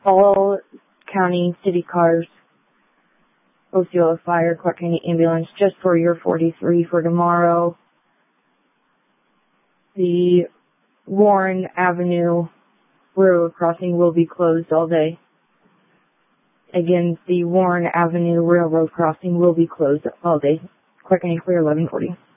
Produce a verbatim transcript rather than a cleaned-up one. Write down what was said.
all county city cars, Osceola Fire, Clark County Ambulance, just for your forty-three for tomorrow. The Warren Avenue Railroad Crossing will be closed all day. Again, the Warren Avenue Railroad Crossing will be closed all day. Clark County Clear, eleven forty.